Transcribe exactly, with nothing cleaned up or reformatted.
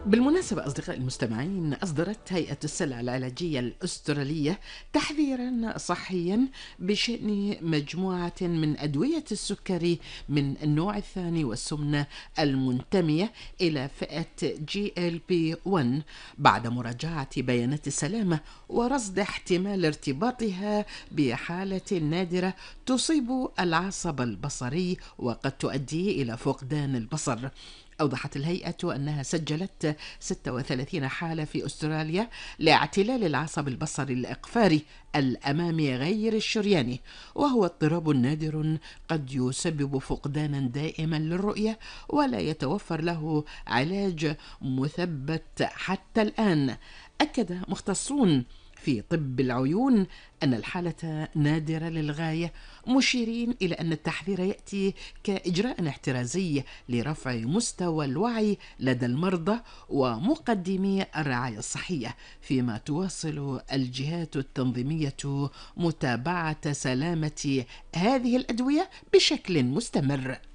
بالمناسبة أصدقائي المستمعين، أصدرت هيئة السلع العلاجية الأسترالية تحذيرا صحيا بشأن مجموعة من أدوية السكري من النوع الثاني والسمنة المنتمية إلى فئة جي إل بي واحد بعد مراجعة بيانات السلامة ورصد احتمال ارتباطها بحالة نادرة تصيب العصب البصري وقد تؤدي إلى فقدان البصر. أوضحت الهيئة أنها سجلت ستة وثلاثين حالة في أستراليا لاعتلال العصب البصري الإقفاري الأمامي غير الشرياني، وهو اضطراب نادر قد يسبب فقدانا دائما للرؤية ولا يتوفر له علاج مثبت حتى الآن. أكد مختصون في طب العيون أن الحالة نادرة للغاية، مشيرين إلى أن التحذير يأتي كإجراء احترازي لرفع مستوى الوعي لدى المرضى ومقدمي الرعاية الصحية، فيما تواصل الجهات التنظيمية متابعة سلامة هذه الأدوية بشكل مستمر.